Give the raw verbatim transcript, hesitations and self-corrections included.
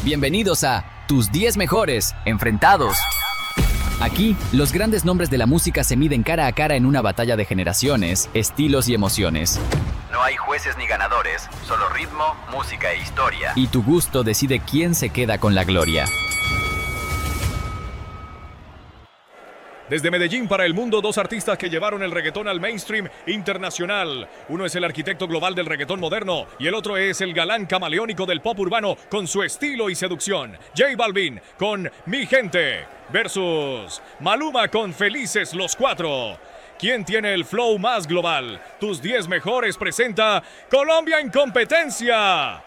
Bienvenidos a Tus diez Mejores Enfrentados. Aquí, los grandes nombres de la música se miden cara a cara en una batalla de generaciones, estilos y emociones. No hay jueces ni ganadores, solo ritmo, música e historia. Y tu gusto decide quién se queda con la gloria. Desde Medellín para el mundo, dos artistas que llevaron el reggaetón al mainstream internacional. Uno es el arquitecto global del reggaetón moderno y el otro es el galán camaleónico del pop urbano con su estilo y seducción. J Balvin con Mi Gente versus Maluma con Felices los Cuatro. ¿Quién tiene el flow más global? Tus diez Mejores presenta Colombia en competencia.